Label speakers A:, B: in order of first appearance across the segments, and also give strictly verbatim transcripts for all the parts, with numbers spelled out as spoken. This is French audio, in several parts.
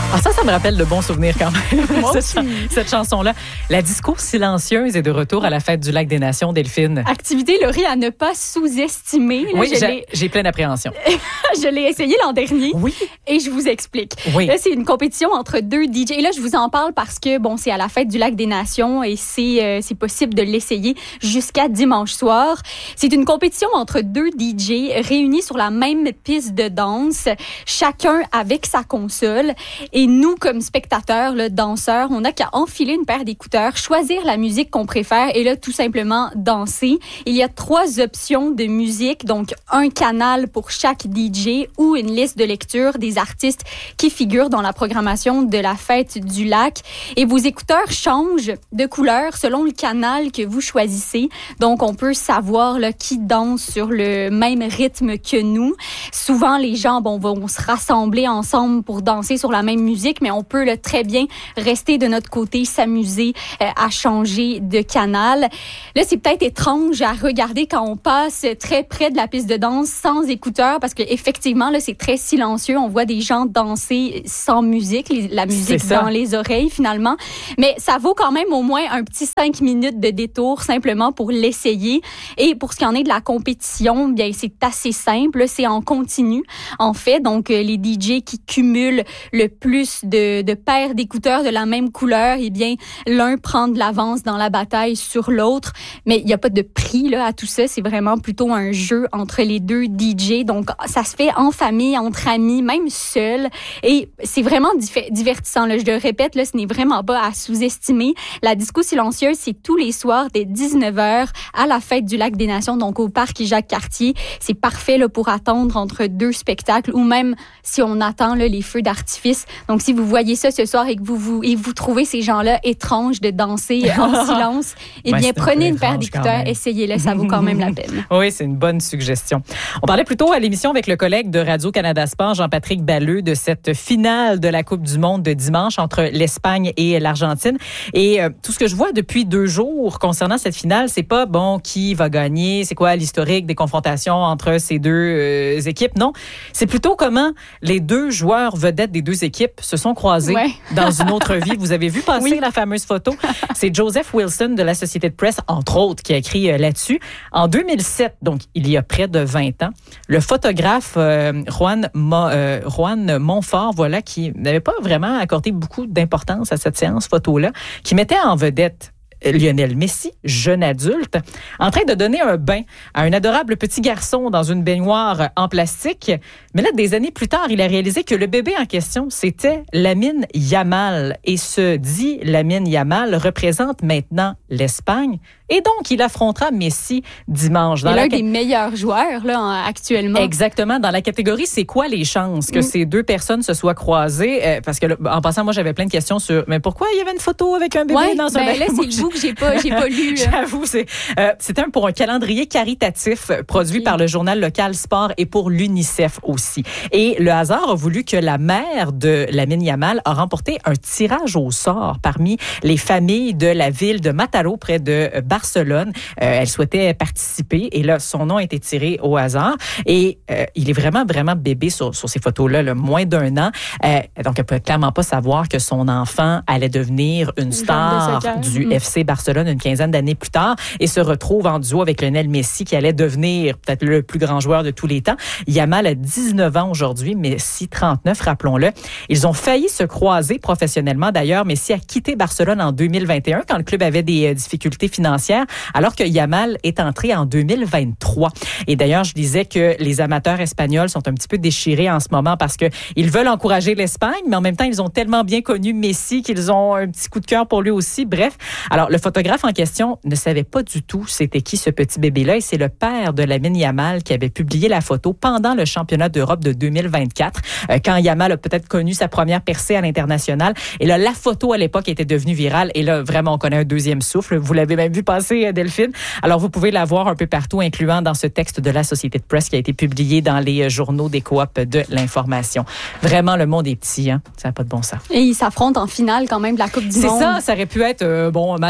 A: Ah, ça, ça me rappelle de bons souvenirs quand même,
B: Moi
A: cette,
B: aussi.
A: cette chanson-là. La disco silencieuse est de retour à la fête du Lac des Nations, Delphine.
B: Activité, Laurie, à ne pas sous-estimer. Là,
A: Oui,
B: je
A: j'ai,
B: l'ai-
A: j'ai plein d'appréhension.
B: je l'ai essayé l'an dernier.
A: Oui.
B: Et je vous explique.
A: Oui.
B: Là, c'est une compétition entre deux D J. Et là, je vous en parle parce que, bon, c'est à la fête du Lac des Nations et c'est, euh, c'est possible de l'essayer jusqu'à dimanche soir. C'est une compétition entre deux D J réunis sur la même piste de danse, chacun avec sa console. Et nous, comme spectateurs, là, danseurs, on n'a qu'à enfiler une paire d'écouteurs, choisir la musique qu'on préfère et là, tout simplement danser. Il y a trois options de musique, donc un canal pour chaque D J ou une liste de lecture des artistes qui figurent dans la programmation de la fête du lac. Et vos écouteurs changent de couleur selon le canal que vous choisissez. Donc, on peut savoir là, qui danse sur le même rythme que nous. Souvent, les gens bon, vont se rassembler ensemble pour danser sur la même musique, mais on peut là, très bien rester de notre côté, s'amuser euh, à changer de canal. Là, c'est peut-être étrange à regarder quand on passe très près de la piste de danse sans écouteurs, parce que effectivement, là, c'est très silencieux. On voit des gens danser sans musique, les- la musique
A: ça.
B: dans les oreilles finalement. Mais ça vaut quand même au moins un petit cinq minutes de détour simplement pour l'essayer. Et pour ce qui en est de la compétition, bien c'est assez simple. C'est en continu, en fait. Donc, euh, les D J qui cumulent le plus de, de paires d'écouteurs de la même couleur, eh bien, l'un prend de l'avance dans la bataille sur l'autre. Mais il n'y a pas de prix là, à tout ça. C'est vraiment plutôt un jeu entre les deux D J. Donc, ça se fait en famille, entre amis, même seul. Et c'est vraiment dif- divertissant. Là. Je le répète, là, ce n'est vraiment pas à sous-estimer. La disco silencieuse, c'est tous les soirs dès dix-neuf heures à la fête du Lac des Nations, donc au parc Jacques-Cartier. C'est parfait là, pour attendre entre deux spectacles ou même si on attend là, les feux d'artifice. Donc, si vous voyez ça ce soir et que vous, vous, et vous trouvez ces gens-là étranges de danser en silence, eh
A: Ben,
B: bien,
A: c'est un peu
B: prenez une paire
A: étrange quand
B: d'écouteurs,
A: même.
B: essayez-le, ça vaut quand même la peine.
A: Oui, c'est une bonne suggestion. On parlait plutôt à l'émission avec le collègue de Radio-Canada Sport, Jean-Patrick Balleux, de cette finale de la Coupe du monde de dimanche entre l'Espagne et l'Argentine. Et euh, tout ce que je vois depuis deux jours concernant cette finale, c'est pas, bon, qui va gagner, c'est quoi l'historique des confrontations entre ces deux euh, équipes. Non, c'est plutôt comment les deux joueurs vedettes des deux équipes se sont croisés
B: Ouais.
A: dans une autre vie. Vous avez vu passer
B: Oui.
A: la fameuse photo? C'est Joseph Wilson de l'Associated Press, entre autres, qui a écrit euh, là-dessus. En deux mille sept, donc il y a près de vingt ans, le photographe euh, Juan, Mo, euh, Juan Montfort, voilà, qui n'avait pas vraiment accordé beaucoup d'importance à cette séance photo-là, qui mettait en vedette Lionel Messi, jeune adulte, en train de donner un bain à un adorable petit garçon dans une baignoire en plastique. Mais là, des années plus tard, il a réalisé que le bébé en question, c'était Lamine Yamal. Et ce dit Lamine Yamal représente maintenant l'Espagne. Et donc, il affrontera Messi dimanche.
B: C'est
A: Dans
B: l'un
A: la...
B: des meilleurs joueurs là, en- actuellement.
A: Exactement. Dans la catégorie, c'est quoi les chances que mm. ces deux personnes se soient croisées? Euh, parce que, là, en passant, moi, j'avais plein de questions sur, mais pourquoi il y avait une photo avec un bébé
B: ouais,
A: dans un
B: ben
A: bain?
B: là, c'est le bout que j'ai pas, j'ai pas lu. là.
A: J'avoue, c'est, euh, c'était un, pour un calendrier caritatif euh, produit
B: Oui.
A: par le journal local Sport et pour l'UNICEF aussi. Et le hasard a voulu que la mère de Lamine Yamal a remporté un tirage au sort parmi les familles de la ville de Mataró, près de Barcelone. Euh, elle souhaitait participer et là, son nom a été tiré au hasard. Et euh, il est vraiment, vraiment bébé sur, sur ces photos-là, là, moins d'un an. Euh, donc, elle peut clairement pas savoir que son enfant allait devenir une star du F C Barcelone une quinzaine d'années plus tard et se retrouve en duo avec Lionel Messi qui allait devenir peut-être le plus grand joueur de tous les temps. Yamal a dix-neuf ans aujourd'hui, Messi trente-neuf, rappelons-le. Ils ont failli se croiser professionnellement d'ailleurs. Messi a quitté Barcelone en deux mille vingt et un quand le club avait des euh, difficultés financières, alors que Yamal est entré en deux mille vingt-trois. Et d'ailleurs, je disais que les amateurs espagnols sont un petit peu déchirés en ce moment parce que ils veulent encourager l'Espagne, mais en même temps, ils ont tellement bien connu Messi qu'ils ont un petit coup de cœur pour lui aussi. Bref, alors le photographe en question ne savait pas du tout c'était qui ce petit bébé-là et c'est le père de Lamine Yamal qui avait publié la photo pendant le championnat d'Europe de deux mille vingt-quatre, euh, quand Yamal a peut-être connu sa première percée à l'international. Et là, la photo à l'époque était devenue virale et là, vraiment, on connaît un deuxième souffle. Vous l'avez même vu passer, Delphine. Alors, vous pouvez la voir un peu partout, incluant dans ce texte de l'Associated Press qui a été publié dans les journaux des coops de l'information. Vraiment, le monde est petit, hein? Ça n'a pas de bon sens.
B: Et ils s'affrontent en finale quand même de la Coupe du
A: C'est
B: monde.
A: ça, ça aurait pu être, euh, bon, un match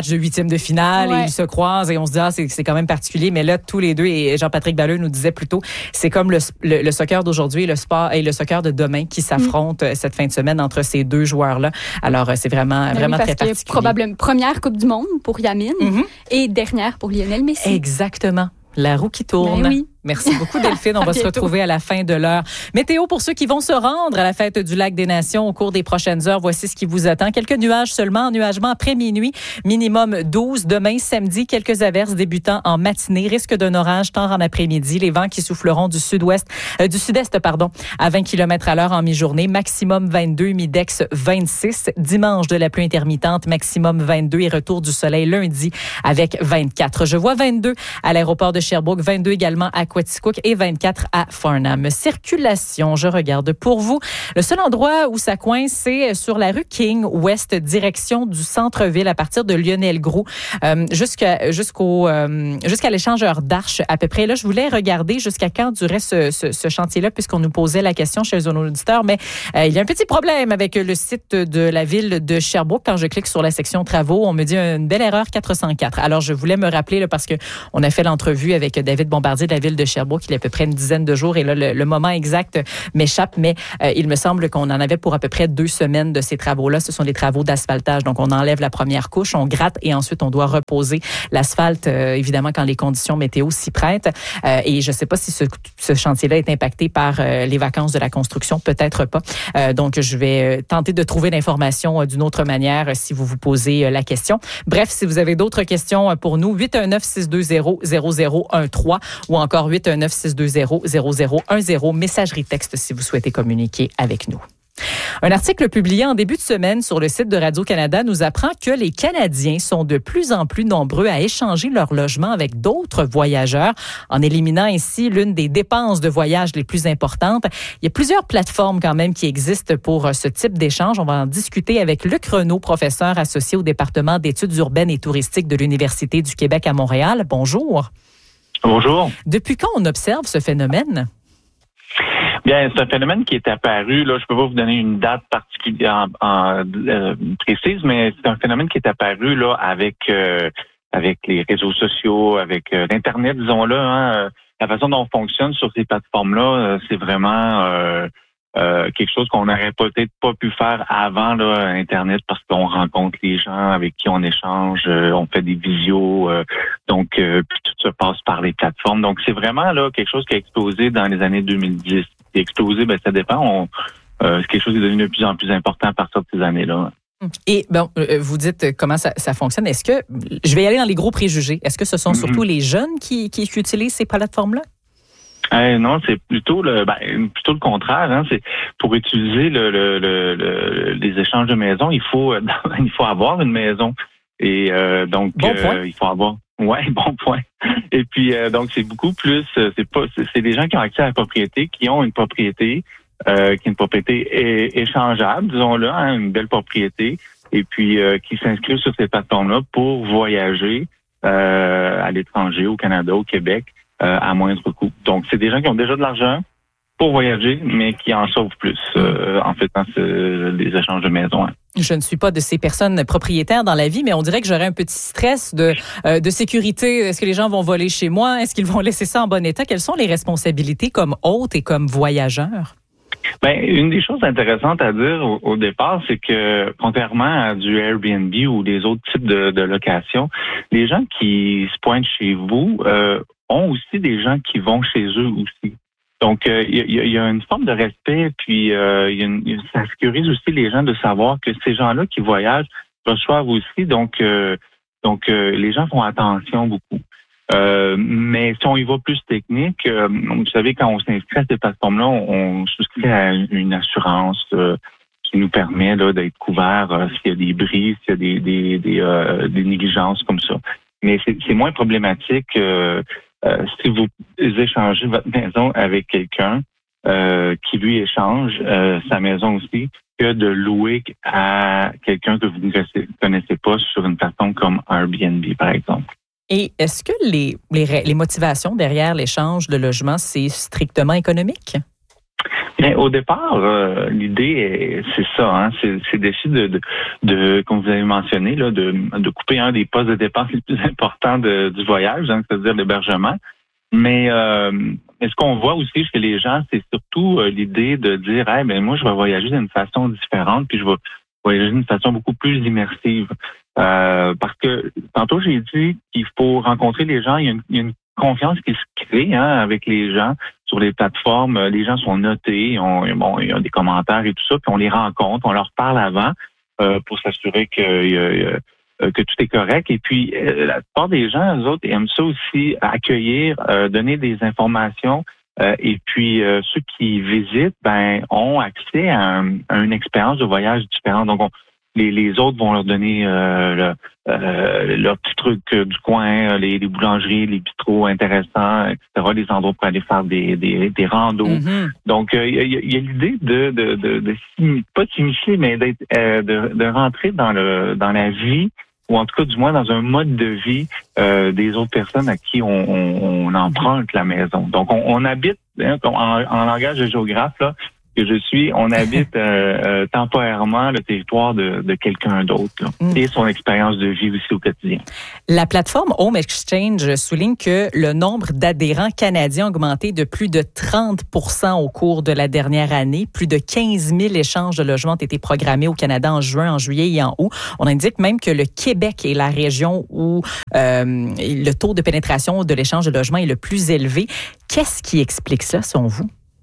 A: de huitième de finale ouais. et ils se croisent et on se dit, ah, c'est, c'est quand même particulier. Mais là, tous les deux, et Jean-Patrick Balleux nous disait plus tôt, c'est comme le, le, le soccer d'aujourd'hui, le sport et le soccer de demain qui s'affrontent mmh. cette fin de semaine entre ces deux joueurs-là. Alors, c'est vraiment, ben vraiment oui, très particulier.
B: Probablement première Coupe du Monde pour Yamine mmh. et dernière pour Lionel Messi.
A: Exactement. La roue qui tourne.
B: Ben oui.
A: Merci beaucoup, Delphine. On va se retrouver à la fin de l'heure. Météo pour ceux qui vont se rendre à la fête du Lac des Nations au cours des prochaines heures. Voici ce qui vous attend. Quelques nuages seulement, ennuagement après minuit. Minimum douze. Demain, samedi, quelques averses débutant en matinée. Risque d'un orage tard en après-midi. Les vents qui souffleront du sud-ouest, euh, du sud-est, pardon, à vingt kilomètres à l'heure en mi-journée. Maximum vingt-deux, mi-dex vingt-six. Dimanche, de la pluie intermittente. Maximum vingt-deux et retour du soleil lundi avec vingt-quatre. Je vois vingt-deux à l'aéroport de Sherbrooke, vingt-deux également à Quaticook et vingt-quatre à Farnham. Circulation, je regarde pour vous. Le seul endroit où ça coince, c'est sur la rue King, ouest, direction du centre-ville, à partir de Lionel-Groulx, euh, jusqu'à, jusqu'au, euh, jusqu'à l'échangeur d'Arches, à peu près. Là, je voulais regarder jusqu'à quand durait ce, ce, ce chantier-là, puisqu'on nous posait la question chez un auditeur, mais euh, il y a un petit problème avec le site de la ville de Sherbrooke. Quand je clique sur la section travaux, on me dit une belle erreur quatre cent quatre. Alors, je voulais me rappeler, là, parce que on a fait l'entrevue avec David Bombardier de la ville de Sherbrooke il y a à peu près une dizaine de jours et là, le, le moment exact m'échappe, mais euh, il me semble qu'on en avait pour à peu près deux semaines de ces travaux-là. Ce sont des travaux d'asphaltage. Donc, on enlève la première couche, on gratte et ensuite, on doit reposer l'asphalte, euh, évidemment, quand les conditions météo s'y prêtent. Euh, et je ne sais pas si ce, ce chantier-là est impacté par euh, les vacances de la construction. Peut-être pas. Euh, donc, je vais tenter de trouver l'information euh, d'une autre manière euh, si vous vous posez euh, la question. Bref, si vous avez d'autres questions euh, pour nous, huit un neuf, six deux zéro, zéro zéro un trois ou encore huit un neuf, six deux zéro, zéro zéro un zéro, messagerie texte si vous souhaitez communiquer avec nous. Un article publié en début de semaine sur le site de Radio-Canada nous apprend que les Canadiens sont de plus en plus nombreux à échanger leur logement avec d'autres voyageurs, en éliminant ainsi l'une des dépenses de voyage les plus importantes. Il y a plusieurs plateformes quand même qui existent pour ce type d'échange. On va en discuter avec Luc Renaud, professeur associé au département d'études urbaines et touristiques de l'Université du Québec à Montréal. Bonjour.
C: Bonjour.
A: Depuis quand on observe ce phénomène?
C: Bien, c'est un phénomène qui est apparu, là, je peux pas vous donner une date particulière en, en, euh, précise, mais c'est un phénomène qui est apparu là avec euh, avec les réseaux sociaux, avec euh, l'Internet, disons-le. Hein, la façon dont on fonctionne sur ces plateformes-là, euh, c'est vraiment euh, euh, quelque chose qu'on n'aurait peut-être pas pu faire avant là, Internet, parce qu'on rencontre les gens avec qui on échange, euh, on fait des visios, euh, donc euh, puis tout se passe par les plateformes. Donc c'est vraiment là quelque chose qui a explosé dans les années deux mille dix. Qui a explosé, ben ça dépend. On, euh, c'est quelque chose qui est devenu de plus en plus important à partir de ces années-là.
A: Et bon, vous dites comment ça, ça fonctionne. Est-ce que je vais y aller dans les gros préjugés? Est-ce que ce sont mm-hmm. surtout les jeunes qui, qui, qui utilisent ces plateformes-là?
C: Euh, non, c'est plutôt le ben, plutôt le contraire. Hein. C'est pour utiliser le, le, le, le, les échanges de maisons, il faut il faut avoir une maison et euh, donc
A: bon
C: euh, il faut avoir. Ouais, bon point. Et puis euh, donc c'est beaucoup plus. C'est pas c'est, c'est des gens qui ont accès à la propriété, qui ont une propriété, euh, qui est une propriété é- échangeable, disons-le, hein, une belle propriété, et puis euh, qui s'inscrivent sur ces plateformes-là pour voyager euh, à l'étranger, au Canada, au Québec. Euh, à moindre coût. Donc, c'est des gens qui ont déjà de l'argent pour voyager, mais qui en sauvent plus euh, en faisant ce, les échanges de maisons. Hein.
A: Je ne suis pas de ces personnes propriétaires dans la vie, mais on dirait que j'aurais un petit stress de, euh, de sécurité. Est-ce que les gens vont voler chez moi? Est-ce qu'ils vont laisser ça en bon état? Quelles sont les responsabilités comme hôte et comme voyageur?
C: Ben, une des choses intéressantes à dire au, au départ, c'est que contrairement à du Airbnb ou des autres types de, de locations, les gens qui se pointent chez vous euh, ont aussi des gens qui vont chez eux aussi. Donc, il euh, y, y, y a une forme de respect, puis euh, y a une, ça sécurise aussi les gens de savoir que ces gens-là qui voyagent reçoivent aussi. Donc, euh, donc euh, les gens font attention beaucoup. Euh, mais si on y va plus technique, euh, vous savez, quand on s'inscrit à ces plateformes-là, on, on souscrit à une assurance euh, qui nous permet là d'être couvert euh, s'il y a des bris, s'il y a des des, des, euh, des négligences comme ça. Mais c'est, c'est moins problématique euh, euh, si vous échangez votre maison avec quelqu'un euh, qui lui échange euh, sa maison aussi, que de louer à quelqu'un que vous ne connaissez pas sur une plateforme comme Airbnb, par exemple.
A: Et est-ce que les, les, les motivations derrière l'échange de logements, c'est strictement économique?
C: Mais au départ, euh, l'idée, est, c'est ça, hein, c'est, c'est d'essayer de, de, de, comme vous avez mentionné, là, de, de couper un des postes de dépenses les plus importants de, du voyage, hein, c'est-à-dire l'hébergement. Mais, euh, mais ce qu'on voit aussi chez les gens, c'est surtout euh, l'idée de dire, hey, ben moi, je vais voyager d'une façon différente, puis je vais voyager d'une façon beaucoup plus immersive. Euh, parce que tantôt, j'ai dit qu'il faut rencontrer les gens. Il y a une, il y a une confiance qui se crée hein, avec les gens sur les plateformes. Les gens sont notés, on, bon, il y a des commentaires et tout ça, puis on les rencontre, on leur parle avant euh, pour s'assurer que, euh, que tout est correct. Et puis, euh, la plupart des gens, eux autres, aiment ça aussi, accueillir, euh, donner des informations. Euh, et puis, euh, ceux qui visitent, ben, ont accès à, un, à une expérience de voyage différente. Donc, on, Les, les autres vont leur donner euh, le, euh, leurs petits trucs du coin, les, les boulangeries, les bistrots intéressants, et cetera, les endroits pour aller faire des, des, des randos. Mm-hmm. Donc, il euh, y, y, y a l'idée de, de, de, de, de pas de s'initier, mais d'être, euh, de, de rentrer dans le dans la vie, ou en tout cas, du moins, dans un mode de vie euh, des autres personnes à qui on, on, on emprunte la maison. Donc, on, on habite, hein, en, en langage de géographe, là, que je suis, on habite euh, euh, temporairement le territoire de, de quelqu'un d'autre là, mm. et son expérience de vie aussi au quotidien.
A: La plateforme Home Exchange souligne que le nombre d'adhérents canadiens a augmenté de plus de trente pour cent au cours de la dernière année. Plus de quinze mille échanges de logements ont été programmés au Canada en juin, en juillet et en août. On indique même que le Québec est la région où euh, le taux de pénétration de l'échange de logements est le plus élevé. Qu'est-ce qui explique ça, selon vous?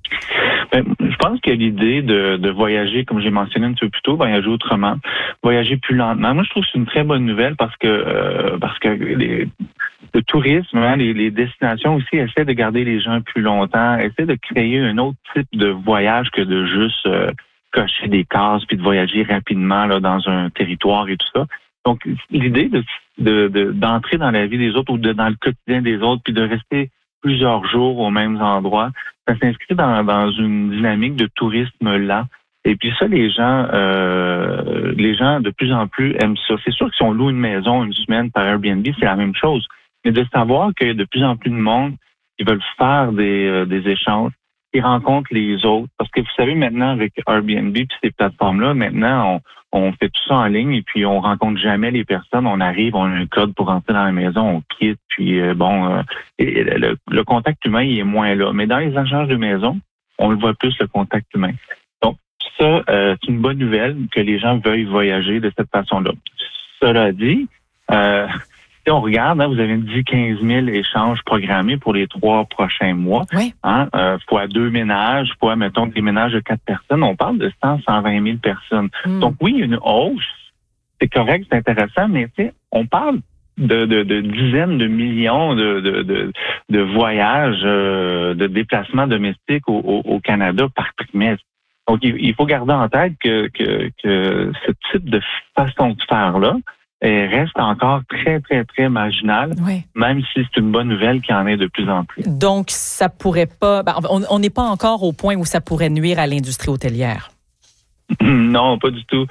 C: Ben, je pense qu'il y a l'idée de, de voyager, comme j'ai mentionné un petit peu plus tôt, voyager autrement, voyager plus lentement. Moi, je trouve que c'est une très bonne nouvelle parce que euh, parce que les, le tourisme, hein, les, les destinations aussi essaient de garder les gens plus longtemps, essaient de créer un autre type de voyage que de juste euh, cocher des cases puis de voyager rapidement là, dans un territoire et tout ça. Donc, l'idée de, de, de d'entrer dans la vie des autres ou de, dans le quotidien des autres puis de rester plusieurs jours aux mêmes endroits, ça s'inscrit dans, dans une dynamique de tourisme lent. Et puis ça, les gens, euh, les gens de plus en plus aiment ça. C'est sûr que si on loue une maison une semaine par Airbnb, c'est la même chose. Mais de savoir qu'il y a de plus en plus de monde qui veulent faire des, euh, des échanges, qui rencontrent les autres. Parce que vous savez, maintenant, avec Airbnb et ces plateformes-là, maintenant, on, on fait tout ça en ligne et puis on rencontre jamais les personnes. On arrive, on a un code pour rentrer dans la maison, on quitte, puis euh, bon, euh, et le, le contact humain, il est moins là. Mais dans les échanges de maison, on le voit plus, le contact humain. Donc, ça, euh, c'est une bonne nouvelle que les gens veuillent voyager de cette façon-là. Cela dit, euh, si on regarde, hein, vous avez dit quinze mille échanges programmés pour les trois prochains mois.
A: Oui.
C: Hein, euh, fois deux ménages, fois, mettons, des ménages de quatre personnes. On parle de cent, cent vingt mille personnes. Mm. Donc, oui, une hausse. C'est correct, c'est intéressant, mais tu sais, on parle de, de, de dizaines de millions de, de, de, de voyages, euh, de déplacements domestiques au, au, au Canada par trimestre. Donc, il, il faut garder en tête que, que, que ce type de façon de faire-là, elle reste encore très, très, très marginale, oui. Même si c'est une bonne nouvelle qu'il y en ait de plus en plus.
A: Donc, ça pourrait pas... Ben, on n'est pas encore au point où ça pourrait nuire à l'industrie hôtelière.
C: Non, pas du tout.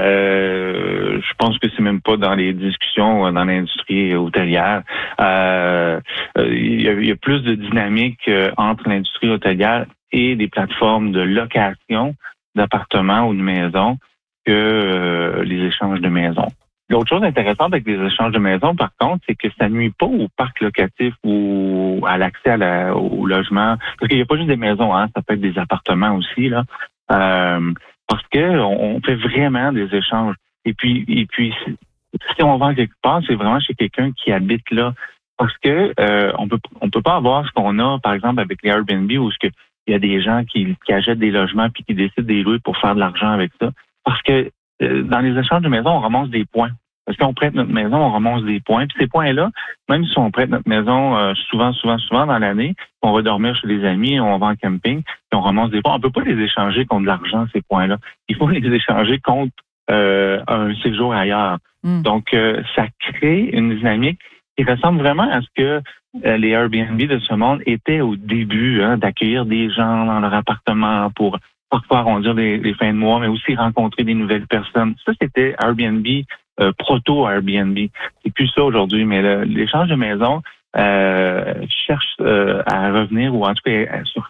C: Euh, je pense que c'est même pas dans les discussions dans l'industrie hôtelière. Euh, il, y a, il y a plus de dynamique entre l'industrie hôtelière et des plateformes de location d'appartements ou de maisons que euh, les échanges de maisons. L'autre chose intéressante avec les échanges de maisons, par contre, c'est que ça nuit pas au parc locatif ou à l'accès à la, au logement. Parce qu'il n'y a pas juste des maisons, hein, ça peut être des appartements aussi, là. Euh, parce que on, on fait vraiment des échanges. Et puis, et puis, si on vend quelque part, c'est vraiment chez quelqu'un qui habite là. Parce que euh, on peut on peut pas avoir ce qu'on a, par exemple, avec les Airbnb, où il y a des gens qui, qui achètent des logements puis qui décident de les louer pour faire de l'argent avec ça. Parce que euh, dans les échanges de maisons, on ramasse des points. Parce qu'on prête notre maison, on ramasse des points. Puis ces points-là, même si on prête notre maison euh, souvent, souvent, souvent dans l'année, on va dormir chez des amis, on va en camping, puis on ramasse des points. On peut pas les échanger contre de l'argent, ces points-là. Il faut les échanger contre euh, un séjour ailleurs. Mm. Donc, euh, ça crée une dynamique qui ressemble vraiment à ce que euh, les Airbnb de ce monde étaient au début, hein, d'accueillir des gens dans leur appartement pour parfois arrondir les, les fins de mois, mais aussi rencontrer des nouvelles personnes. Ça, c'était Airbnb. Euh, proto-Airbnb. C'est plus ça aujourd'hui, mais le, l'échange de maison euh, cherche euh, à revenir, ou en tout cas,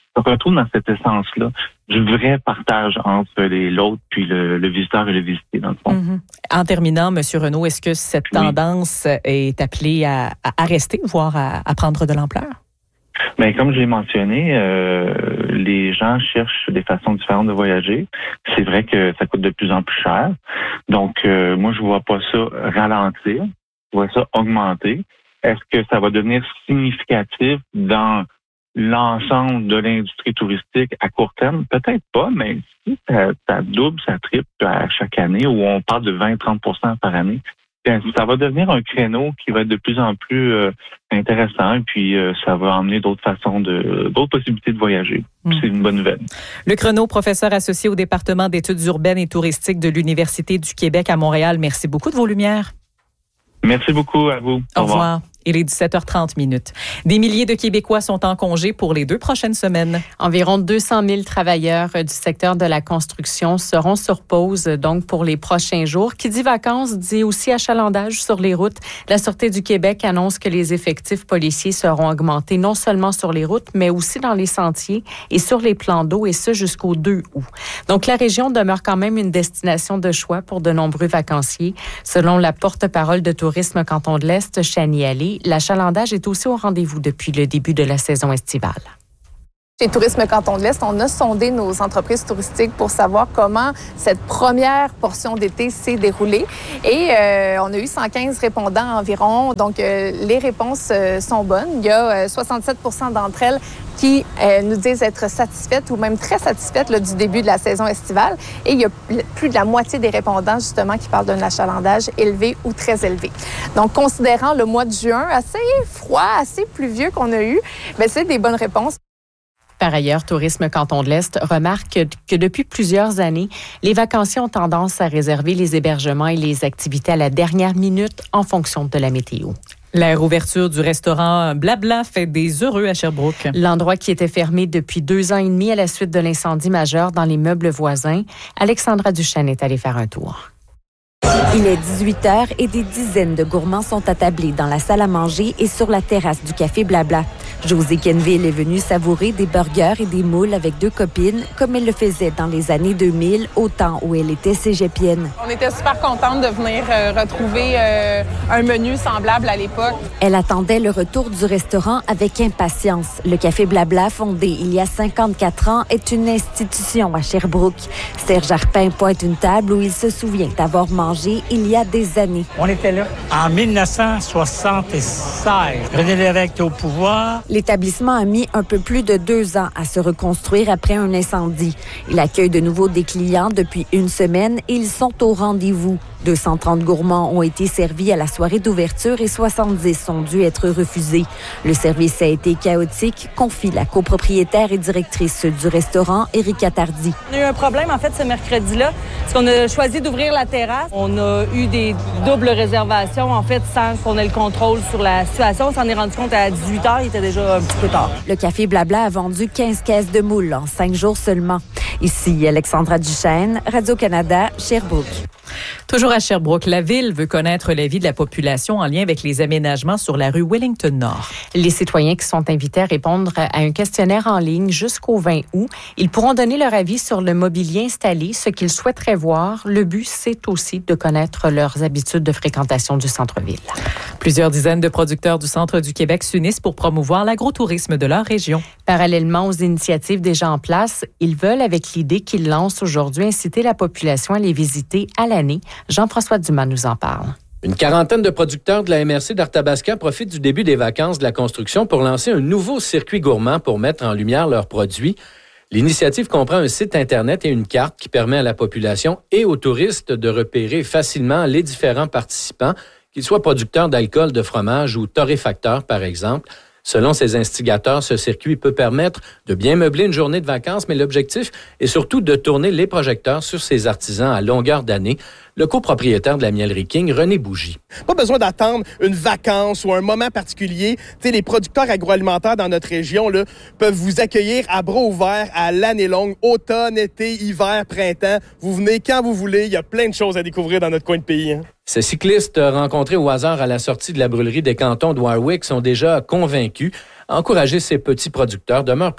C: on retrouve dans cette essence-là du vrai partage entre les, l'autre puis le, le visiteur et le visité, dans le fond.
A: Mm-hmm. En terminant, M. Renaud, est-ce que cette oui. tendance est appelée à, à rester, voire à, à prendre de l'ampleur?
C: Bien, comme je l'ai mentionné, euh, les gens cherchent des façons différentes de voyager. C'est vrai que ça coûte de plus en plus cher. Donc, euh, moi, je vois pas ça ralentir. Je vois ça augmenter. Est-ce que ça va devenir significatif dans l'ensemble de l'industrie touristique à court terme? Peut-être pas, mais si ça, ça double, ça triple à chaque année, où on parle de vingt à trente pour cent par année, ça va devenir un créneau qui va être de plus en plus euh, intéressant, et puis euh, ça va emmener d'autres façons de, d'autres possibilités de voyager. Mmh. C'est une bonne nouvelle.
A: Luc Renaud, professeur associé au département d'études urbaines et touristiques de l'Université du Québec à Montréal. Merci beaucoup de vos lumières.
C: Merci beaucoup à vous.
A: Au, Au revoir. revoir. Il est dix-sept heures trente minutes. Des milliers de Québécois sont en congé pour les deux prochaines semaines.
D: Environ deux cent mille travailleurs du secteur de la construction seront sur pause donc pour les prochains jours. Qui dit vacances dit aussi achalandage sur les routes. La Sûreté du Québec annonce que les effectifs policiers seront augmentés non seulement sur les routes, mais aussi dans les sentiers et sur les plans d'eau, et ce jusqu'au deux août. Donc la région demeure quand même une destination de choix pour de nombreux vacanciers. Selon la porte-parole de Tourisme Canton de l'Est, Chanie Allé, l'achalandage est aussi au rendez-vous depuis le début de la saison estivale.
E: Chez Tourisme Canton de l'Est, on a sondé nos entreprises touristiques pour savoir comment cette première portion d'été s'est déroulée. Et euh, on a eu cent quinze répondants environ. Donc, euh, les réponses euh, sont bonnes. Il y a euh, soixante-sept pour cent d'entre elles qui euh, nous disent être satisfaites ou même très satisfaites là, du début de la saison estivale. Et il y a plus de la moitié des répondants, justement, qui parlent d'un achalandage élevé ou très élevé. Donc, considérant le mois de juin assez froid, assez pluvieux qu'on a eu, bien, c'est des bonnes réponses.
D: Par ailleurs, Tourisme Canton de l'Est remarque que depuis plusieurs années, les vacanciers ont tendance à réserver les hébergements et les activités à la dernière minute en fonction de la météo.
A: La réouverture du restaurant Blabla fait des heureux à Sherbrooke.
D: L'endroit qui était fermé depuis deux ans et demi à la suite de l'incendie majeur dans les meubles voisins, Alexandra Duchesne est allée faire un tour.
F: Il est dix-huit heures et des dizaines de gourmands sont attablés dans la salle à manger et sur la terrasse du café Blabla. Josée Kenville est venue savourer des burgers et des moules avec deux copines, comme elle le faisait dans les années deux mille, au temps où elle était cégepienne.
G: On était super contente de venir euh, retrouver euh, un menu semblable à l'époque.
F: Elle attendait le retour du restaurant avec impatience. Le café Blabla, fondé il y a cinquante-quatre ans, est une institution à Sherbrooke. Serge Arpin pointe une table où il se souvient d'avoir mangé il y a des années.
H: On était là en dix-neuf cent soixante-seize. René Lévesque était au pouvoir.
F: L'établissement a mis un peu plus de deux ans à se reconstruire après un incendie. Il accueille de nouveau des clients depuis une semaine et ils sont au rendez-vous. deux cent trente gourmands ont été servis à la soirée d'ouverture et soixante-dix ont dû être refusés. Le service a été chaotique, confie la copropriétaire et directrice du restaurant, Erika Tardy.
I: On a eu un problème, en fait, ce mercredi-là, parce qu'on a choisi d'ouvrir la terrasse. On a eu des doubles réservations, en fait, sans qu'on ait le contrôle sur la situation. On s'en est rendu compte à dix-huit heures, il était déjà un petit peu tard.
F: Le café Blabla a vendu quinze caisses de moules en cinq jours seulement. Ici, Alexandra Duchesne, Radio-Canada, Sherbrooke.
A: Toujours à Sherbrooke, la ville veut connaître la vie de la population en lien avec les aménagements sur la rue Wellington-Nord.
D: Les citoyens qui sont invités à répondre à un questionnaire en ligne jusqu'au vingt août, ils pourront donner leur avis sur le mobilier installé, ce qu'ils souhaiteraient voir. Le but, c'est aussi de connaître leurs habitudes de fréquentation du centre-ville.
A: Plusieurs dizaines de producteurs du centre du Québec s'unissent pour promouvoir l'agrotourisme de leur région.
D: Parallèlement aux initiatives déjà en place, ils veulent, avec l'idée qu'ils lancent aujourd'hui, inciter la population à les visiter à l'année. Jean-François Dumas nous en parle.
J: Une quarantaine de producteurs de la M R C d'Arthabasca profitent du début des vacances de la construction pour lancer un nouveau circuit gourmand pour mettre en lumière leurs produits. L'initiative comprend un site Internet et une carte qui permet à la population et aux touristes de repérer facilement les différents participants, qu'ils soient producteurs d'alcool, de fromage ou torréfacteurs, par exemple. Selon ces instigateurs, ce circuit peut permettre de bien meubler une journée de vacances, mais l'objectif est surtout de tourner les projecteurs sur ces artisans à longueur d'année. Le copropriétaire de la Mielerie King, René Bougie.
K: Pas besoin d'attendre une vacance ou un moment particulier. T'sais, les producteurs agroalimentaires dans notre région là, peuvent vous accueillir à bras ouverts à l'année longue, automne, été, hiver, printemps. Vous venez quand vous voulez. Il y a plein de choses à découvrir dans notre coin de pays. Hein.
J: Ces cyclistes rencontrés au hasard à la sortie de la brûlerie des cantons de Warwick sont déjà convaincus. Encourager ces petits producteurs demeure pour eux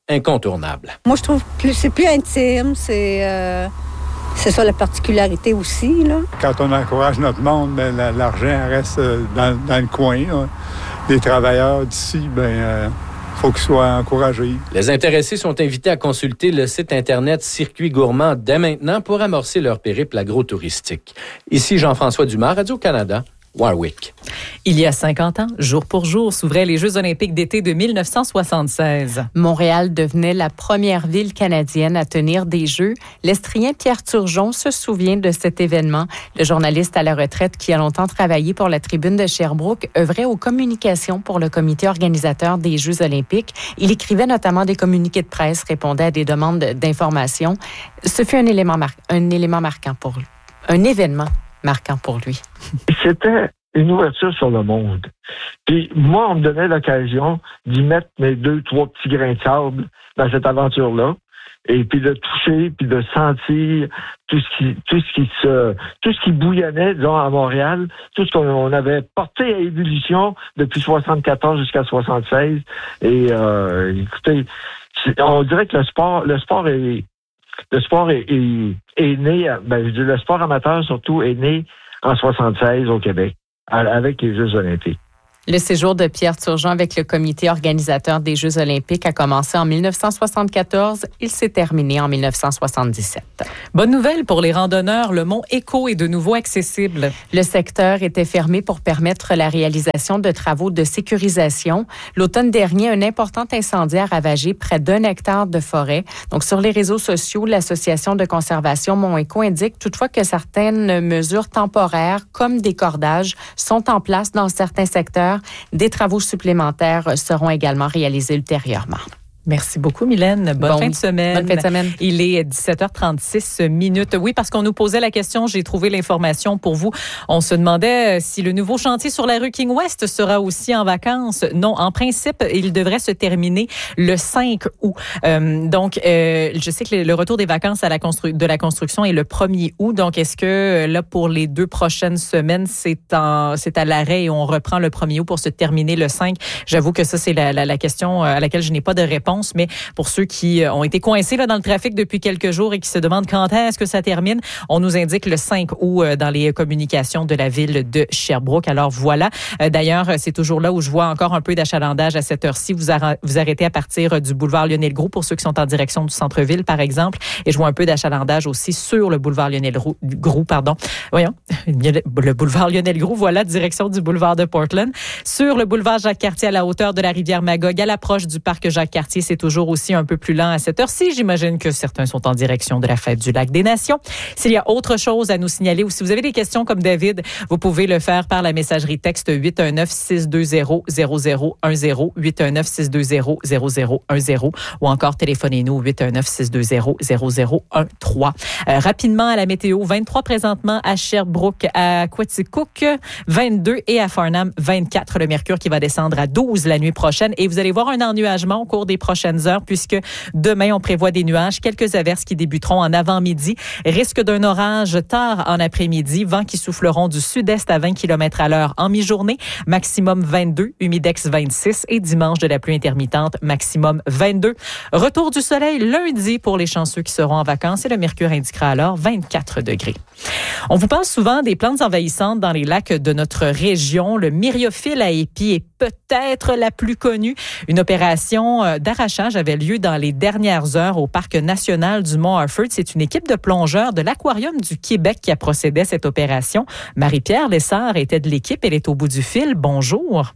J: incontournable.
L: Moi, je trouve que c'est plus intime, c'est... Euh... C'est ça la particularité aussi, là.
M: Quand on encourage notre monde, ben, la, l'argent reste dans, dans le coin. Là. Les travailleurs d'ici, ben, euh, faut qu'ils soient encouragés.
J: Les intéressés sont invités à consulter le site Internet Circuit Gourmand dès maintenant pour amorcer leur périple agro-touristique. Ici Jean-François Dumas, Radio-Canada, Warwick.
A: Il y a cinquante ans, jour pour jour, s'ouvraient les Jeux olympiques d'été de dix-neuf cent soixante-seize.
D: Montréal devenait la première ville canadienne à tenir des Jeux. L'Estrien Pierre Turgeon se souvient de cet événement. Le journaliste à la retraite qui a longtemps travaillé pour la Tribune de Sherbrooke œuvrait aux communications pour le comité organisateur des Jeux olympiques. Il écrivait notamment des communiqués de presse, répondait à des demandes d'information. Ce fut un élément, mar- un élément marquant pour lui. Un événement marquant pour lui.
N: C'était une ouverture sur le monde. Puis moi, on me donnait l'occasion d'y mettre mes deux, trois petits grains de sable dans cette aventure-là, et puis de toucher, puis de sentir tout ce qui, tout ce qui se, tout ce qui bouillonnait, disons, à Montréal, tout ce qu'on avait porté à ébullition depuis soixante-quatorze jusqu'à soixante-seize. Et euh, écoutez, on dirait que le sport, le sport est Le sport est, est, est né, ben, je dis, le sport amateur surtout est né en soixante-seize au Québec, avec les Jeux olympiques.
D: Le séjour de Pierre Turgeon avec le comité organisateur des Jeux olympiques a commencé en dix-neuf cent soixante-quatorze. Il s'est terminé en dix-neuf cent soixante-dix-sept.
A: Bonne nouvelle pour les randonneurs, le mont Écho est de nouveau accessible.
D: Le secteur était fermé pour permettre la réalisation de travaux de sécurisation. L'automne dernier, un important incendie a ravagé près d'un hectare de forêt. Donc, sur les réseaux sociaux, l'Association de conservation Mont Écho indique toutefois que certaines mesures temporaires, comme des cordages, sont en place dans certains secteurs. Des travaux supplémentaires seront également réalisés ultérieurement.
A: Merci beaucoup, Mylène. Bonne
D: bon,
A: fin de semaine.
D: Bonne fin de semaine.
A: Il est dix-sept heures trente-six minutes. Oui, parce qu'on nous posait la question, j'ai trouvé l'information pour vous. On se demandait si le nouveau chantier sur la rue King West sera aussi en vacances. Non, en principe, il devrait se terminer le cinq août. Euh, donc, euh, je sais que le retour des vacances à la constru- de la construction est le premier août. Donc, est-ce que là, pour les deux prochaines semaines, c'est, en, c'est à l'arrêt et on reprend le premier août pour se terminer le cinq? J'avoue que ça, c'est la, la, la question à laquelle je n'ai pas de réponse. Mais pour ceux qui ont été coincés là, dans le trafic depuis quelques jours et qui se demandent quand est-ce que ça termine, on nous indique le cinq août dans les communications de la ville de Sherbrooke. Alors voilà. D'ailleurs, c'est toujours là où je vois encore un peu d'achalandage à cette heure-ci. Vous, arra- vous arrêtez à partir du boulevard Lionel-Groulx pour ceux qui sont en direction du centre-ville, par exemple. Et je vois un peu d'achalandage aussi sur le boulevard Lionel-Groulx, pardon. Voyons, le boulevard Lionel-Groulx, voilà, direction du boulevard de Portland. Sur le boulevard Jacques-Cartier à la hauteur de la rivière Magog, à l'approche du parc Jacques-Cartier, c'est toujours aussi un peu plus lent à cette heure-ci. J'imagine que certains sont en direction de la fête du Lac des Nations. S'il y a autre chose à nous signaler ou si vous avez des questions comme David, vous pouvez le faire par la messagerie texte huit un neuf, six deux zéro, zéro zéro un zéro, huit un neuf, six deux zéro, zéro zéro un zéro ou encore téléphonez-nous huit un neuf, six deux zéro, zéro zéro un trois. Euh, rapidement à la météo, vingt-trois présentement à Sherbrooke, à Quaticook, vingt-deux et à Farnham, vingt-quatre. Le mercure qui va descendre à douze la nuit prochaine et vous allez voir un ennuagement au cours des prochaines heures puisque demain, on prévoit des nuages, quelques averses qui débuteront en avant-midi, risque d'un orage tard en après-midi, vents qui souffleront du sud-est à vingt kilomètres à l'heure en mi-journée, maximum vingt-deux, humidex vingt-six et dimanche de la pluie intermittente, maximum vingt-deux. Retour du soleil lundi pour les chanceux qui seront en vacances et le mercure indiquera alors vingt-quatre degrés. On vous parle souvent des plantes envahissantes dans les lacs de notre région. Le myriophylle à épis est peut-être la plus connue. Une opération d'arrachage avait lieu dans les dernières heures au Parc national du Mont-Harford. C'est une équipe de plongeurs de l'Aquarium du Québec qui a procédé à cette opération. Marie-Pierre Lessard était de l'équipe. Elle est au bout du fil. Bonjour.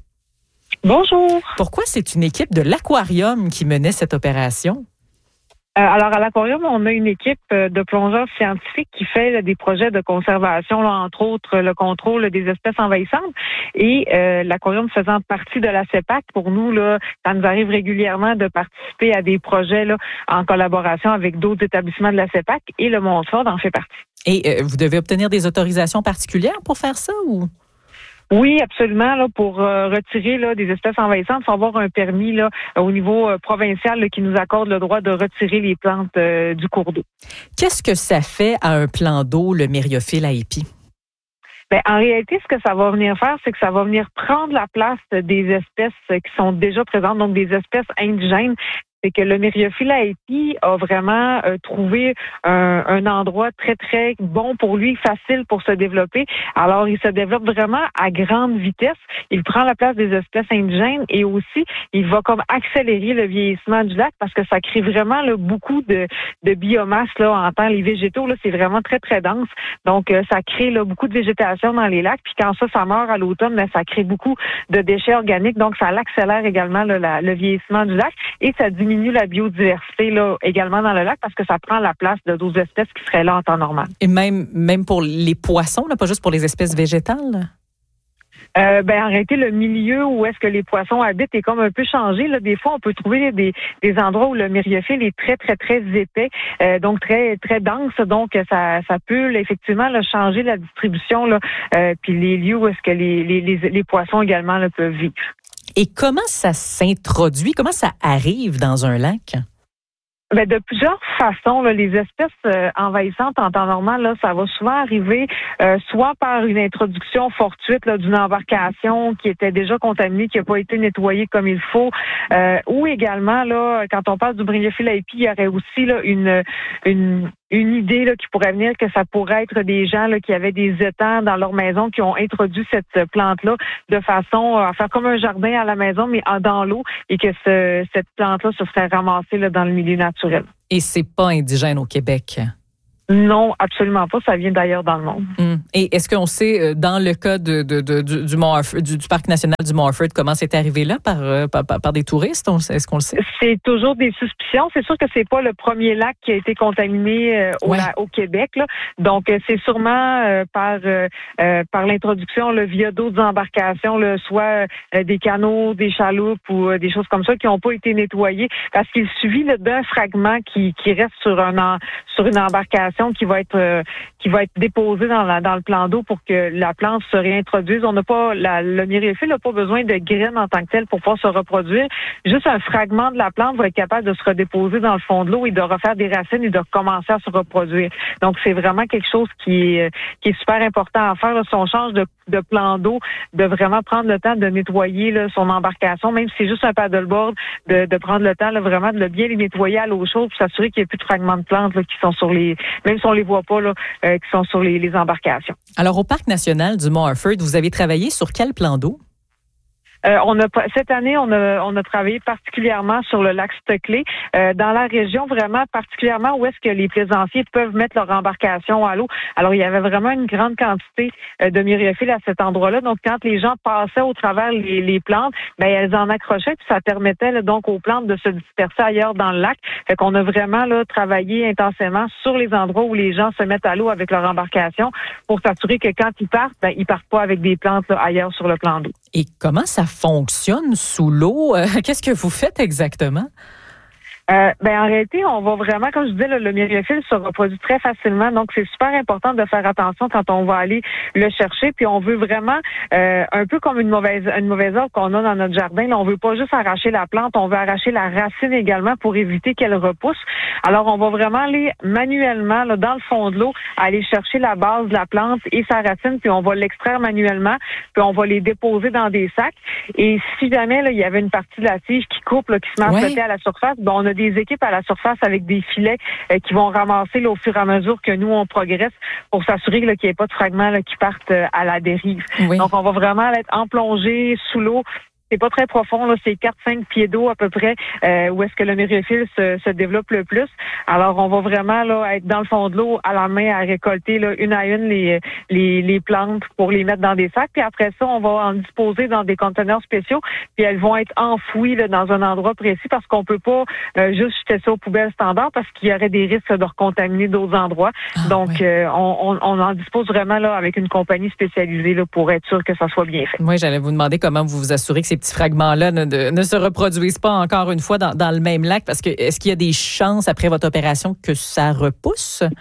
O: Bonjour.
A: Pourquoi c'est une équipe de l'Aquarium qui menait cette opération?
O: Euh, alors, à l'Aquarium, on a une équipe de plongeurs scientifiques qui fait là, des projets de conservation, là, entre autres le contrôle des espèces envahissantes. Et euh, l'Aquarium faisant partie de la C E P A C, pour nous, là, ça nous arrive régulièrement de participer à des projets là, en collaboration avec d'autres établissements de la C E P A C et le Mont-Ford en fait partie.
A: Et euh, vous devez obtenir des autorisations particulières pour faire ça ou?
O: Oui, absolument. Là, pour euh, retirer là, des espèces envahissantes, il faut avoir un permis là, au niveau euh, provincial là, qui nous accorde le droit de retirer les plantes euh, du cours d'eau.
A: Qu'est-ce que ça fait à un plan d'eau, le myriophylle à épis?
O: Bien, en réalité, ce que ça va venir faire, c'est que ça va venir prendre la place des espèces qui sont déjà présentes, donc des espèces indigènes. c'est que le Myriophylle haiti a vraiment euh, trouvé un, un endroit très, très bon pour lui, facile pour se développer. Alors, il se développe vraiment à grande vitesse. Il prend la place des espèces indigènes et aussi, il va comme accélérer le vieillissement du lac parce que ça crée vraiment là, beaucoup de, de biomasse là, en temps. Les végétaux, là, c'est vraiment très, très dense. Donc, euh, ça crée là, beaucoup de végétation dans les lacs. Puis quand ça, ça meurt à l'automne, là, ça crée beaucoup de déchets organiques. Donc, ça accélère également là, la, le vieillissement du lac et ça diminue la biodiversité là, également dans le lac parce que ça prend la place de d'autres espèces qui seraient là en temps normal.
A: Et même, même pour les poissons, là, pas juste pour les espèces végétales?
O: Euh, ben en réalité, le milieu où est-ce que les poissons habitent est comme un peu changé. Là, des fois, on peut trouver des, des endroits où le myriophylle est très, très, très épais, euh, donc très, très dense. Donc, ça, ça peut là, effectivement là, changer la distribution, là, euh, puis les lieux où est-ce que les, les, les, les poissons également là, peuvent vivre.
A: Et comment ça s'introduit? Comment ça arrive dans un lac?
O: Ben, de plusieurs façons, là, les espèces euh, envahissantes en temps normal, là, ça va souvent arriver euh, soit par une introduction fortuite là, d'une embarcation qui était déjà contaminée, qui n'a pas été nettoyée comme il faut, euh, ou également, là, quand on parle du Myriophylle haiti, il y aurait aussi là, une, une une idée là, qui pourrait venir que ça pourrait être des gens là, qui avaient des étangs dans leur maison qui ont introduit cette plante-là de façon à faire comme un jardin à la maison, mais dans l'eau, et que ce, cette plante-là se serait ramassée là, dans le milieu naturel.
A: Et c'est pas indigène au Québec?
O: Non, absolument pas. Ça vient d'ailleurs dans le monde.
A: Hum. Et est-ce qu'on sait, dans le cas de, de, de, du, du, Mont Harford, du, du Parc national du Mont Harford, comment c'est arrivé là par, par, par des touristes? Est-ce qu'on le sait?
O: C'est toujours des suspicions. C'est sûr que c'est pas le premier lac qui a été contaminé euh, au,
A: ouais.
O: au Québec. Là. Donc, euh, c'est sûrement euh, par euh, par l'introduction là, via d'autres embarcations, là, soit euh, des canaux, des chaloupes ou euh, des choses comme ça qui n'ont pas été nettoyées parce qu'il suffit là, d'un fragment qui, qui reste sur, un, sur une embarcation qui va être euh, qui va être déposée dans, la, dans le plan d'eau pour que la plante se réintroduise. On n'a pas la, le myriophylle n'a pas besoin de graines en tant que tel pour pouvoir se reproduire. Juste un fragment de la plante va être capable de se redéposer dans le fond de l'eau et de refaire des racines et de recommencer à se reproduire. Donc c'est vraiment quelque chose qui est qui est super important à faire. Là, si on change de, de plan d'eau, de vraiment prendre le temps de nettoyer là, son embarcation, même si c'est juste un paddleboard, de, de prendre le temps là, vraiment de le bien les nettoyer à l'eau chaude pour s'assurer qu'il n'y ait plus de fragments de plantes là, qui sont sur les même si on les voit pas, là, euh, qui sont sur les, les embarcations.
A: Alors, au Parc national du Mont Harford, vous avez travaillé sur quel plan d'eau?
O: Euh, on a cette année, on a on a travaillé particulièrement sur le lac Stockley, euh, dans la région vraiment particulièrement où est-ce que les plaisanciers peuvent mettre leur embarcation à l'eau. Alors il y avait vraiment une grande quantité euh, de myriophylle à cet endroit-là. Donc quand les gens passaient au travers les, les plantes, ben elles en accrochaient puis ça permettait là, donc aux plantes de se disperser ailleurs dans le lac. Fait qu'on a vraiment là travaillé intensément sur les endroits où les gens se mettent à l'eau avec leur embarcation pour s'assurer que quand ils partent, ben ils partent pas avec des plantes là, ailleurs sur le plan d'eau.
A: Et comment ça fonctionne sous l'eau? Euh, qu'est-ce que vous faites exactement?
O: Euh, ben en réalité, on va vraiment, comme je disais, le, le myriophylle se reproduit très facilement, donc c'est super important de faire attention quand on va aller le chercher. Puis on veut vraiment, euh, un peu comme une mauvaise une mauvaise herbe qu'on a dans notre jardin, là, on veut pas juste arracher la plante, on veut arracher la racine également pour éviter qu'elle repousse. Alors on va vraiment aller manuellement là, dans le fond de l'eau, aller chercher la base de la plante et sa racine, puis on va l'extraire manuellement, puis on va les déposer dans des sacs. Et si jamais là, il y avait une partie de la tige qui coupe, là, qui se met à flotter à la surface, ben on a des équipes à la surface avec des filets euh, qui vont ramasser là, au fur et à mesure que nous, on progresse pour s'assurer là, qu'il n'y ait pas de fragments là, qui partent euh, à la dérive. Oui. Donc, on va vraiment être en plongée sous l'eau. C'est pas très profond, là, c'est quatre à cinq pieds d'eau à peu près, euh, où est-ce que le myriophylle se, se développe le plus. Alors, on va vraiment là être dans le fond de l'eau à la main à récolter là, une à une les, les, les plantes pour les mettre dans des sacs. Puis après ça, on va en disposer dans des conteneurs spéciaux. Puis elles vont être enfouies là, dans un endroit précis parce qu'on peut pas euh, juste jeter ça aux poubelles standards parce qu'il y aurait des risques de recontaminer d'autres endroits. Ah, Donc, oui. euh, on, on, on en dispose vraiment là avec une compagnie spécialisée là, pour être sûr que ça soit bien fait.
A: Oui, j'allais vous demander comment vous vous assurez que ces petits fragments-là ne, de, ne se reproduisent pas encore une fois dans, dans le même lac, parce que est-ce qu'il y a des chances après votre opération que ça repousse?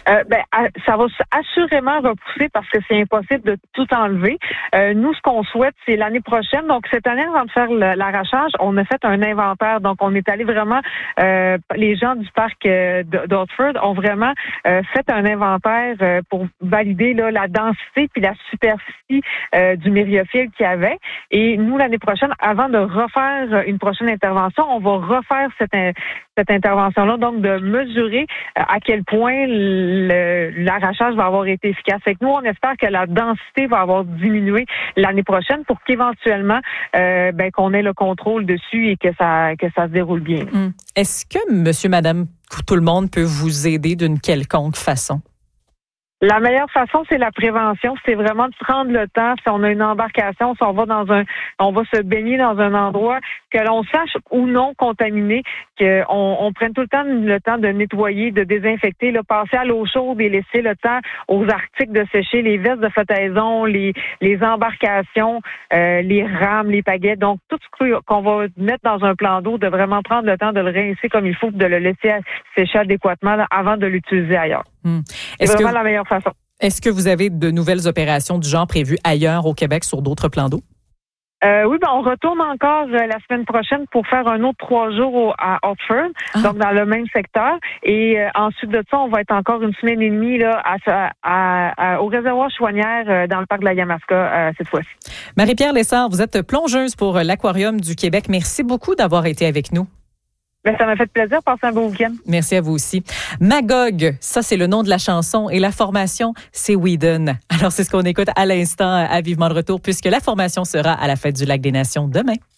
O: Euh, ben, ça va assurément repousser parce que c'est impossible de tout enlever. Euh, nous, ce qu'on souhaite, c'est l'année prochaine. Donc, cette année, avant de faire le, l'arrachage, on a fait un inventaire. Donc, on est allé vraiment, euh, les gens du parc euh, d'Otford ont vraiment euh, fait un inventaire euh, pour valider là, la densité puis la superficie euh, du myriophylle qu'il y avait. Et nous, l'année prochaine, avant de refaire une prochaine intervention, on va refaire cette, cette intervention-là, donc de mesurer à quel point le, l'arrachage va avoir été efficace. Fait que nous, on espère que la densité va avoir diminué l'année prochaine pour qu'éventuellement, euh, ben, qu'on ait le contrôle dessus et que ça, que ça se déroule bien.
A: Hum. Est-ce que monsieur, madame, tout le monde peut vous aider d'une quelconque façon?
O: La meilleure façon, c'est la prévention. C'est vraiment de prendre le temps. Si on a une embarcation, si on va dans un, on va se baigner dans un endroit que l'on sache ou non contaminé, qu'on on prenne tout le temps le temps de nettoyer, de désinfecter, là, passer à l'eau chaude et laisser le temps aux articles de sécher, les vestes de flottaison, les, les embarcations, euh, les rames, les pagaies. Donc, tout ce qu'on va mettre dans un plan d'eau, de vraiment prendre le temps de le rincer comme il faut, de le laisser sécher adéquatement là, avant de l'utiliser ailleurs.
A: Hum.
O: C'est
A: Est-ce
O: vraiment
A: que...
O: la meilleure façon.
A: Est-ce que vous avez de nouvelles opérations du genre prévues ailleurs au Québec sur d'autres plans d'eau?
O: Euh, oui, ben on retourne encore euh, la semaine prochaine pour faire un autre trois jours au, à Otford, ah. donc dans le même secteur. Et euh, ensuite de ça, on va être encore une semaine et demie là à, à, à, au réservoir Chouanière euh, dans le parc de la Yamaska euh, cette fois-ci.
A: Marie-Pierre Lessard, vous êtes plongeuse pour l'Aquarium du Québec. Merci beaucoup d'avoir été avec nous.
O: Ben, ça m'a fait plaisir. Passez un beau week-end.
A: Merci à vous aussi. Magog, ça c'est le nom de la chanson et la formation, c'est Whedon. Alors c'est ce qu'on écoute à l'instant à Vivement le retour puisque la formation sera à la Fête du Lac des Nations demain.